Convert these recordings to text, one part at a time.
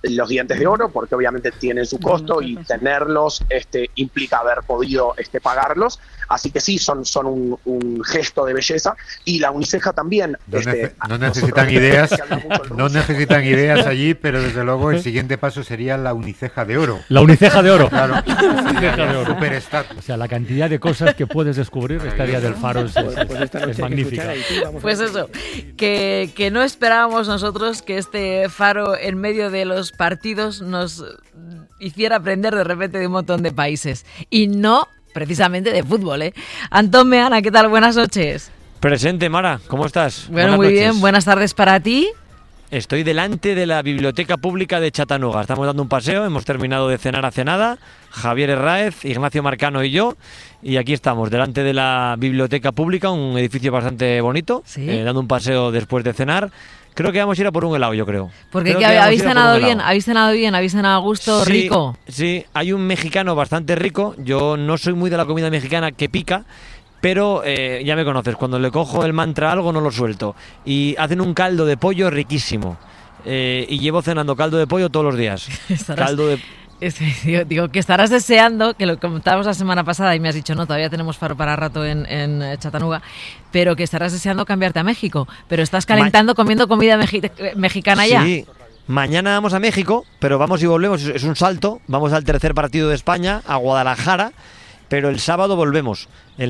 los dientes de oro, porque obviamente tienen su costo y tenerlos implica haber podido pagarlos. Así que sí, son un gesto de belleza. Y la uniceja también. No necesitan ideas, no necesitan ideas allí, pero desde luego el siguiente paso sería la uniceja de oro. La uniceja de oro. Claro, uniceja de oro. Superestatus. O sea, la cantidad de cosas que puedes descubrir esta Día del Faro es magnífica. Pues eso, que no esperábamos nosotros que este faro en medio de los partidos nos hiciera aprender de repente de un montón de países. Y no precisamente de fútbol, ¿eh? Antón Meana, ¿qué tal? Buenas noches. Presente, Mara, ¿cómo estás? Bueno, muy bien, buenas tardes para ti. Estoy delante de la Biblioteca Pública de Chattanooga. Estamos dando un paseo, hemos terminado de cenar hace nada, Javier Herráez, Ignacio Marcano y yo, y aquí estamos, delante de la Biblioteca Pública, un edificio bastante bonito, ¿sí? Dando un paseo después de cenar. Creo que vamos a ir a por un helado, yo creo. Porque habéis cenado bien, habéis cenado a gusto, sí, rico. Sí, hay un mexicano bastante rico. Yo no soy muy de la comida mexicana que pica, pero ya me conoces, cuando le cojo el mantra a algo no lo suelto. Y hacen un caldo de pollo riquísimo. Y llevo cenando caldo de pollo todos los días. Caldo de... Digo, que estarás deseando, que lo comentábamos la semana pasada y me has dicho, no, todavía tenemos faro para rato en Chattanooga, pero que estarás deseando cambiarte a México, pero estás calentando comiendo comida mexicana ya. Sí, mañana vamos a México, pero vamos y volvemos, es un salto, vamos al tercer partido de España, a Guadalajara, pero el sábado volvemos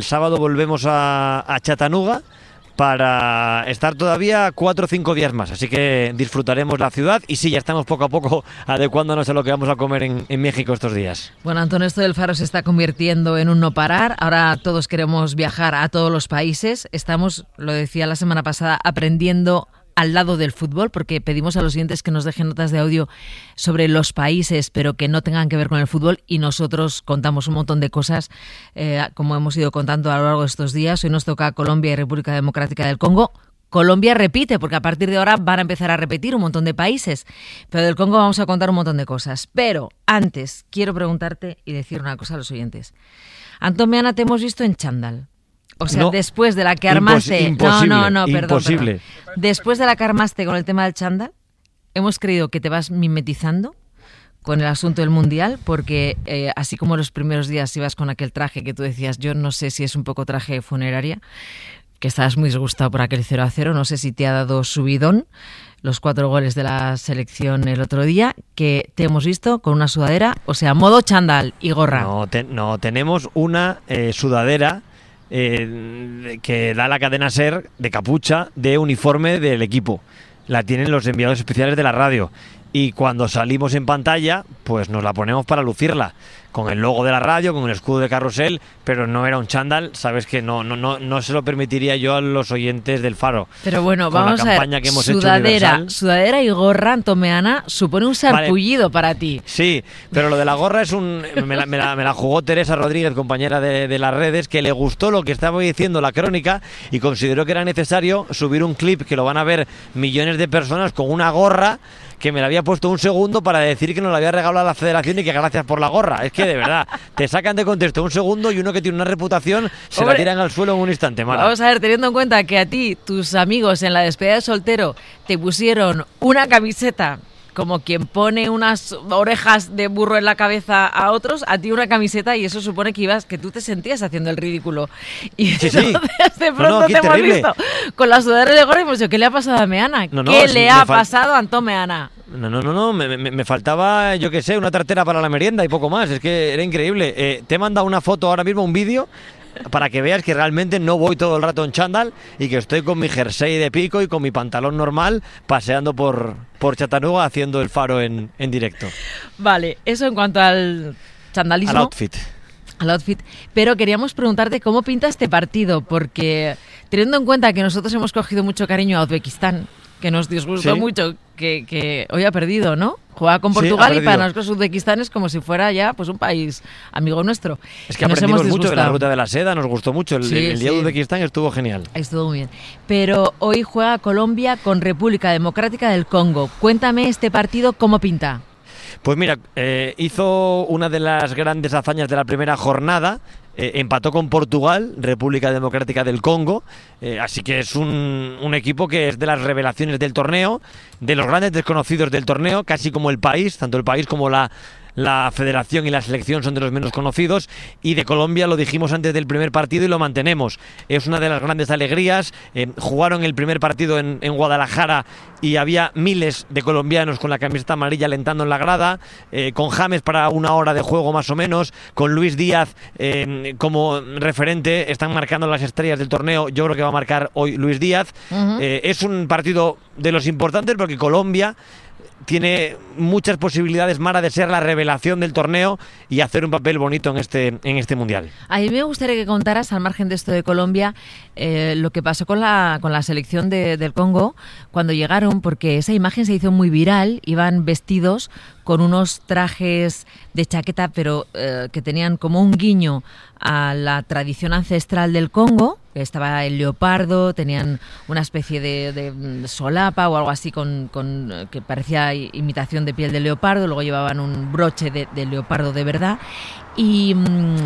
a Chattanooga para estar todavía 4 o 5 días más, así que disfrutaremos la ciudad y sí, ya estamos poco a poco adecuándonos a lo que vamos a comer en México estos días. Bueno, Antón, esto del faro se está convirtiendo en un no parar, ahora todos queremos viajar a todos los países, estamos, lo decía la semana pasada, aprendiendo al lado del fútbol, porque pedimos a los oyentes que nos dejen notas de audio sobre los países, pero que no tengan que ver con el fútbol, y nosotros contamos un montón de cosas, como hemos ido contando a lo largo de estos días. Hoy nos toca Colombia y República Democrática del Congo. Colombia repite, porque a partir de ahora van a empezar a repetir un montón de países, pero del Congo vamos a contar un montón de cosas. Pero antes, quiero preguntarte y decir una cosa a los oyentes. Antón Meana, te hemos visto en chándal. O sea, no, después de la que armaste... Imposible, perdón. Después de la que armaste con el tema del chándal, hemos creído que te vas mimetizando con el asunto del Mundial, porque así como los primeros días ibas con aquel traje que tú decías, yo no sé si es un poco traje de funeraria, que estabas muy disgustado por aquel 0-0, no sé si te ha dado subidón los 4 goles de la selección el otro día, que te hemos visto con una sudadera, o sea, modo chándal y gorra. No, tenemos una sudadera que da la cadena SER de capucha de uniforme del equipo. La tienen los enviados especiales de la radio y cuando salimos en pantalla pues nos la ponemos para lucirla con el logo de la radio, con el escudo de Carrusel, pero no era un chándal, sabes que no se lo permitiría yo a los oyentes del Faro. Pero bueno, vamos a ver, que hemos sudadera y gorra, Antón Meana, supone un sarpullido para ti. Sí, pero lo de la gorra es me la jugó Teresa Rodríguez, compañera de las redes, que le gustó lo que estaba diciendo la crónica y consideró que era necesario subir un clip que lo van a ver millones de personas con una gorra que me la había puesto un segundo para decir que nos la había regalado a la federación y que gracias por la gorra. Es que de verdad, te sacan de contexto un segundo y uno que tiene una reputación se la tiran al suelo en un instante, Mara. Vamos a ver, teniendo en cuenta que a ti, tus amigos en la despedida de soltero te pusieron una camiseta como quien pone unas orejas de burro en la cabeza a otros, a ti una camiseta, y eso supone que tú te sentías haciendo el ridículo. Y sí. De pronto te hemos visto con la sudadera de gorra y hemos dicho, ¿qué le ha pasado a Meana? ¿Qué le ha pasado a Antón Meana? No, me faltaba, yo qué sé, una tartera para la merienda y poco más, es que era increíble. Te he mandado una foto ahora mismo, un vídeo, para que veas que realmente no voy todo el rato en chándal y que estoy con mi jersey de pico y con mi pantalón normal paseando por Chattanooga haciendo el Faro en directo. Vale, eso en cuanto al chandalismo. Al outfit. Pero queríamos preguntarte cómo pinta este partido, porque teniendo en cuenta que nosotros hemos cogido mucho cariño a Uzbekistán, que nos disgustó mucho, que hoy ha perdido, ¿no? Juega con Portugal y para nosotros Uzbekistán es como si fuera ya pues un país amigo nuestro. Es que aprendimos mucho de la ruta de la seda, nos gustó mucho. El día de Uzbekistán estuvo genial. Estuvo muy bien. Pero hoy juega Colombia con República Democrática del Congo. Cuéntame este partido, ¿cómo pinta? Pues mira, hizo una de las grandes hazañas de la primera jornada. Empató con Portugal, República Democrática del Congo, así que es un equipo que es de las revelaciones del torneo, de los grandes desconocidos del torneo, casi como el país, tanto el país como la federación y la selección son de los menos conocidos, y de Colombia lo dijimos antes del primer partido y lo mantenemos. Es una de las grandes alegrías. Jugaron el primer partido en Guadalajara y había miles de colombianos con la camiseta amarilla alentando en la grada, con James para una hora de juego más o menos, con Luis Díaz como referente. Están marcando las estrellas del torneo. Yo creo que va a marcar hoy Luis Díaz. Es un partido de los importantes porque Colombia tiene muchas posibilidades, Mara, de ser la revelación del torneo y hacer un papel bonito en este Mundial. A mí me gustaría que contaras, al margen de esto de Colombia, lo que pasó con la selección del Congo cuando llegaron, porque esa imagen se hizo muy viral. Iban vestidos con unos trajes de chaqueta, pero que tenían como un guiño a la tradición ancestral del Congo. Estaba el leopardo, tenían una especie de solapa o algo así con que parecía imitación de piel de leopardo. Luego llevaban un broche de leopardo de verdad. Y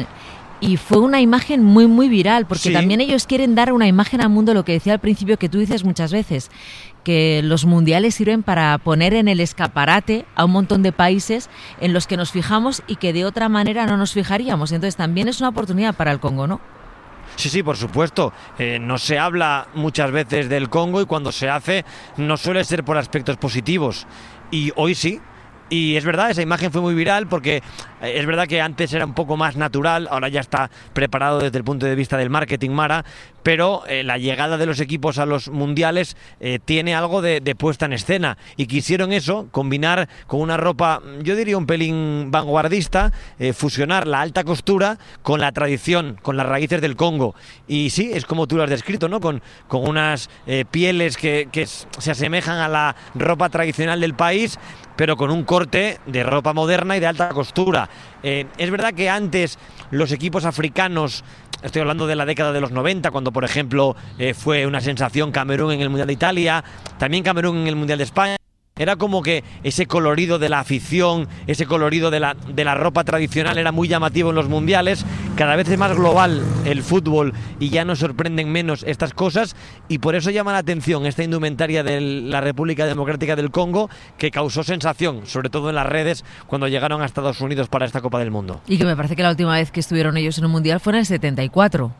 fue una imagen muy, muy viral, porque también ellos quieren dar una imagen al mundo, lo que decía al principio, que tú dices muchas veces, que los mundiales sirven para poner en el escaparate a un montón de países en los que nos fijamos y que de otra manera no nos fijaríamos. Entonces también es una oportunidad para el Congo, ¿no? Sí, por supuesto. No se habla muchas veces del Congo y cuando se hace no suele ser por aspectos positivos. Y hoy sí. Y es verdad, esa imagen fue muy viral porque es verdad que antes era un poco más natural, ahora ya está preparado desde el punto de vista del marketing, Mara, pero la llegada de los equipos a los mundiales tiene algo de puesta en escena y quisieron eso, combinar con una ropa, yo diría un pelín vanguardista, fusionar la alta costura con la tradición, con las raíces del Congo. Y sí, es como tú lo has descrito, ¿no? Con unas pieles que se asemejan a la ropa tradicional del país, pero con un corte de ropa moderna y de alta costura. Es verdad que antes los equipos africanos, estoy hablando de la década de los 90, cuando por ejemplo fue una sensación Camerún en el Mundial de Italia, también Camerún en el Mundial de España, era como que ese colorido de la afición, ese colorido de la ropa tradicional era muy llamativo en los mundiales. Cada vez es más global el fútbol y ya nos sorprenden menos estas cosas, y por eso llama la atención esta indumentaria de la República Democrática del Congo, que causó sensación, sobre todo en las redes, cuando llegaron a Estados Unidos para esta Copa del Mundo. Y que me parece que la última vez que estuvieron ellos en un mundial fue en el 74.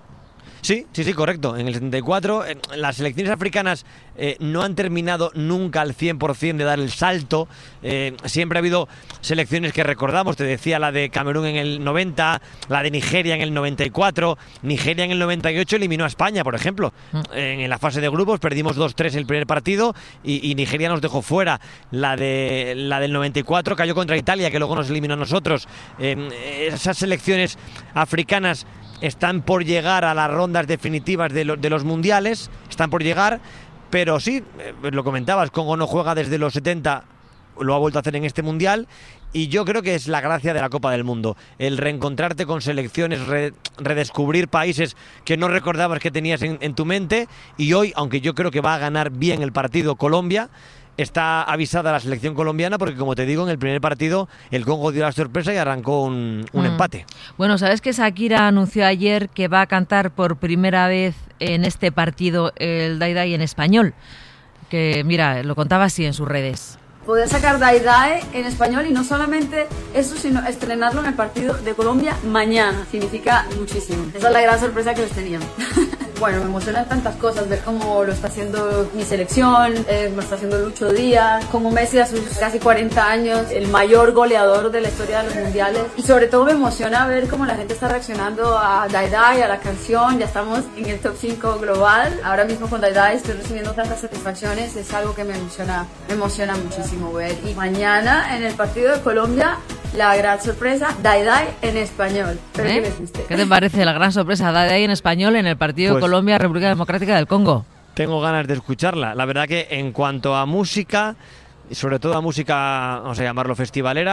Sí, correcto. En el 74 las selecciones africanas no han terminado nunca al 100% de dar el salto. Siempre ha habido selecciones que recordamos, te decía la de Camerún en el 90, la de Nigeria en el 94, Nigeria en el 98 eliminó a España, por ejemplo. En la fase de grupos perdimos 2-3 el primer partido y Nigeria nos dejó fuera. La del 94 cayó contra Italia, que luego nos eliminó a nosotros. Esas selecciones africanas están por llegar a las rondas definitivas de los mundiales, están por llegar, pero sí, lo comentabas, Congo no juega desde los 70, lo ha vuelto a hacer en este mundial, y yo creo que es la gracia de la Copa del Mundo, el reencontrarte con selecciones, redescubrir países que no recordabas que tenías en tu mente, y hoy, aunque yo creo que va a ganar bien el partido Colombia, está avisada la selección colombiana porque, como te digo, en el primer partido el Congo dio la sorpresa y arrancó un empate. Bueno, ¿sabes que Shakira anunció ayer que va a cantar por primera vez en este partido el Dai Dai en español? Que, mira, lo contaba así en sus redes. Poder sacar Dai Dai en español, y no solamente eso, sino estrenarlo en el partido de Colombia mañana. Significa muchísimo. Esa es la gran sorpresa que les tenía. Bueno, me emocionan tantas cosas, ver cómo lo está haciendo mi selección, lo está haciendo Lucho Díaz, como Messi a sus casi 40 años, el mayor goleador de la historia de los mundiales. Y sobre todo me emociona ver cómo la gente está reaccionando a Dai Dai, a la canción. Ya estamos en el top 5 global. Ahora mismo con Dai Dai estoy recibiendo tantas satisfacciones, es algo que me emociona muchísimo ver. Y mañana en el partido de Colombia, la gran sorpresa, Dai Dai en español. ¿Pero qué les guste? ¿Qué te parece la gran sorpresa, Dai Dai en español en el partido de Colombia, República Democrática del Congo? Tengo ganas de escucharla. La verdad que en cuanto a música, y sobre todo a música, vamos a llamarlo festivalera,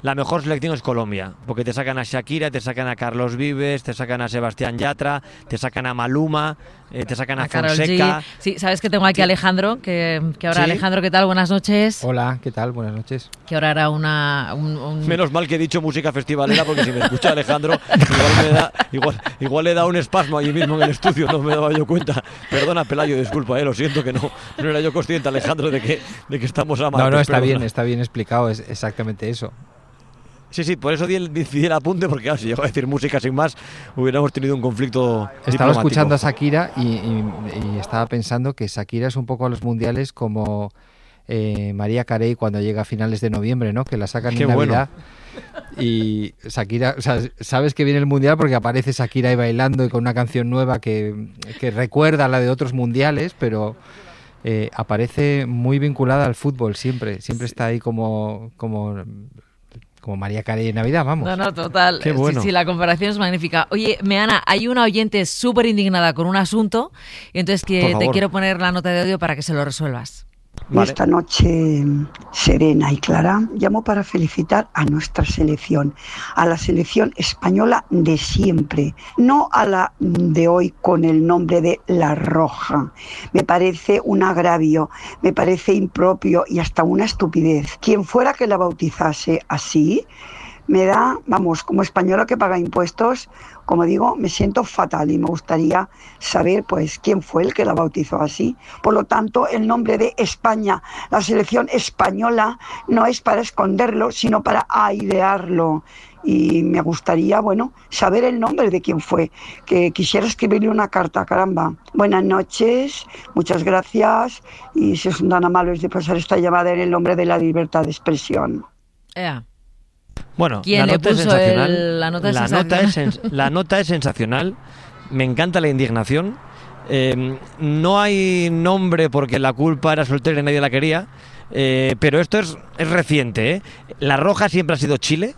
la mejor selección es Colombia, porque te sacan a Shakira, te sacan a Carlos Vives, te sacan a Sebastián Yatra, te sacan a Maluma, te sacan a Fonseca. Sí, sabes que tengo aquí a Alejandro, que ahora, ¿sí? Alejandro, ¿qué tal? Buenas noches. Hola, ¿qué tal? Buenas noches. Que ahora hará Menos mal que he dicho música festivalera, porque si me escucha Alejandro, igual le da un espasmo allí mismo en el estudio, no me daba yo cuenta. Perdona, Pelayo, disculpa, lo siento que no era yo consciente, Alejandro, de que estamos amados. No, está bien explicado, es exactamente eso. Sí, por eso di el apunte, porque claro, si llego a decir música sin más, hubiéramos tenido un conflicto Estaba escuchando a Shakira y estaba pensando que Shakira es un poco a los mundiales como Mariah Carey cuando llega a finales de noviembre, ¿no? Que la sacan en Navidad. Bueno. Y Shakira, o sea, sabes que viene el mundial porque aparece Shakira ahí bailando y con una canción nueva que recuerda a la de otros mundiales, pero aparece muy vinculada al fútbol siempre está ahí como Mariah Carey en Navidad, vamos. No, total. Qué bueno. Sí, la comparación es magnífica. Oye, Meana, hay una oyente súper indignada con un asunto, y entonces te quiero poner la nota de audio para que se lo resuelvas. Vale. Esta noche serena y clara llamo para felicitar a nuestra selección, a la selección española de siempre, no a la de hoy con el nombre de La Roja. Me parece un agravio, me parece impropio y hasta una estupidez. Quien fuera que la bautizase así, me da, como española que paga impuestos, como digo, me siento fatal y me gustaría saber pues quién fue el que la bautizó así. Por lo tanto, el nombre de España, la selección española, no es para esconderlo, sino para airearlo. Y me gustaría, saber el nombre de quién fue, que quisiera escribirle una carta, caramba. Buenas noches, muchas gracias, y si son tan amables de pasar esta llamada en el nombre de la libertad de expresión. Bueno, ¿quién la le nota es puso sensacional. La nota es sensacional. Me encanta la indignación. No hay nombre porque la culpa era soltera y nadie la quería. Pero esto es reciente. La Roja siempre ha sido Chile.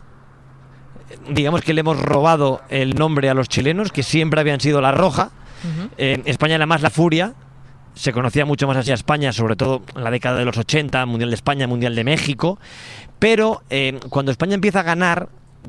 Digamos que le hemos robado el nombre a los chilenos, que siempre habían sido La Roja. España era más La Furia. Se conocía mucho más así a España, sobre todo en la década de los 80, Mundial de España, Mundial de México. Pero cuando España empieza a ganar,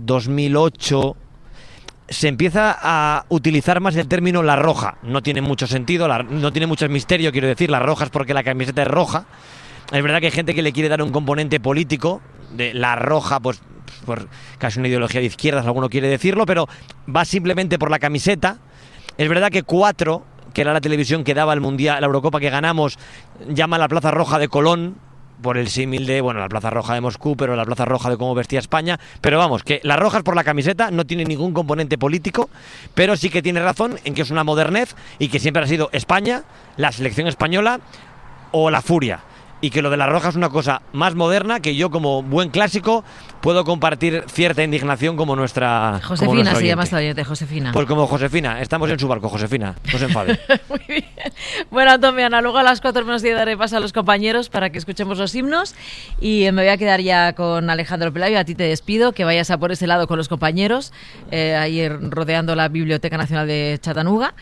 2008, se empieza a utilizar más el término La Roja. No tiene mucho sentido, no tiene mucho misterio, quiero decir, La Roja es porque la camiseta es roja. Es verdad que hay gente que le quiere dar un componente político, de La Roja, pues por casi una ideología de izquierdas, alguno quiere decirlo, pero va simplemente por la camiseta. Es verdad que 4, que era la televisión que daba el Mundial, la Eurocopa que ganamos, llama la Plaza Roja de Colón, por el símil de, la Plaza Roja de Moscú, pero la Plaza Roja de cómo vestía España. Pero vamos, que La Roja es por la camiseta, no tiene ningún componente político, pero sí que tiene razón en que es una modernez y que siempre ha sido España, la selección española o La Furia. Y que lo de La Roja es una cosa más moderna que yo, como buen clásico, puedo compartir cierta indignación como nuestra Josefina, se llama esta oyente, Josefina. Pues como Josefina, estamos en su barco, Josefina, no se enfade. Muy bien. Bueno, Antonio, luego a las 4:10 daré paso a los compañeros para que escuchemos los himnos, y me voy a quedar ya con Alejandro Pelayo. A ti te despido, que vayas a por ese lado con los compañeros, ahí rodeando la Biblioteca Nacional de Chattanooga.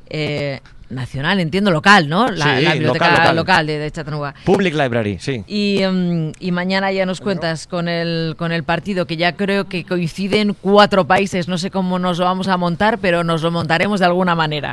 Nacional, entiendo, local, ¿no? La biblioteca local de Chattanooga. Public Library, sí. Y mañana ya nos cuentas con el partido, que ya creo que coinciden 4 países. No sé cómo nos lo vamos a montar, pero nos lo montaremos de alguna manera.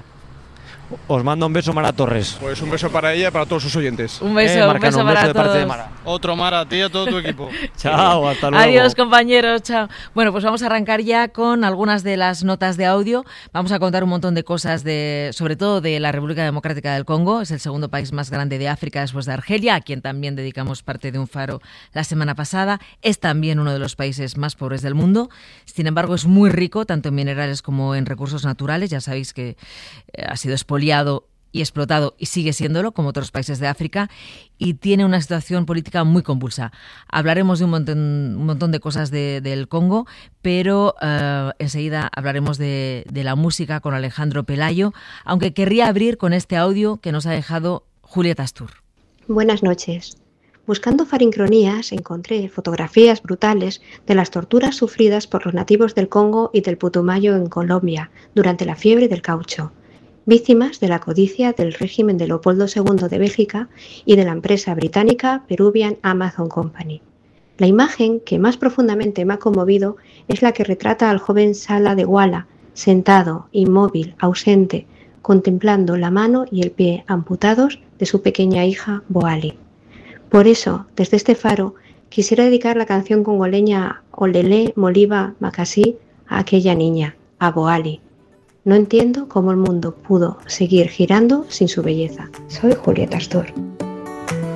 Os mando un beso, Mara Torres. Pues un beso para ella y para todos sus oyentes. Un beso, un beso para de todos. Parte de Mara. Otro Mara, a ti y a todo tu equipo. Chao, hasta luego. Adiós, compañeros, chao. Bueno, pues vamos a arrancar ya con algunas de las notas de audio. Vamos a contar un montón de cosas, sobre todo de la República Democrática del Congo. Es el segundo país más grande de África después de Argelia, a quien también dedicamos parte de un faro la semana pasada. Es también uno de los países más pobres del mundo. Sin embargo, es muy rico, tanto en minerales como en recursos naturales. Ya sabéis que ha sido expoliado y explotado, y sigue siéndolo, como otros países de África, y tiene una situación política muy convulsa. Hablaremos de un montón de cosas del Congo, pero enseguida hablaremos de la música con Alejandro Pelayo, aunque querría abrir con este audio que nos ha dejado Julieta Astur. Buenas noches. Buscando farincronías encontré fotografías brutales de las torturas sufridas por los nativos del Congo y del Putumayo en Colombia durante la fiebre del caucho, víctimas de la codicia del régimen de Leopoldo II de Bélgica y de la empresa británica Peruvian Amazon Company. La imagen que más profundamente me ha conmovido es la que retrata al joven Sala de Wala, sentado, inmóvil, ausente, contemplando la mano y el pie amputados de su pequeña hija Boali. Por eso, desde este faro, quisiera dedicar la canción congoleña Olele Moliba Makasi a aquella niña, a Boali. No entiendo cómo el mundo pudo seguir girando sin su belleza. Soy Julieta Astor.